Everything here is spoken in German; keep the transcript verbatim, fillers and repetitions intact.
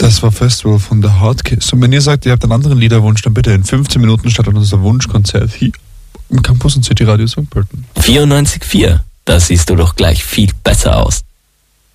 Das war Festival von The Hardkiss. Und wenn ihr sagt, ihr habt einen anderen Liederwunsch, dann bitte in fünfzehn Minuten statt unser Wunschkonzert hier im Campus und City Radio Sankt Pölten. vierundneunzig Komma vier, da siehst du doch gleich viel besser aus.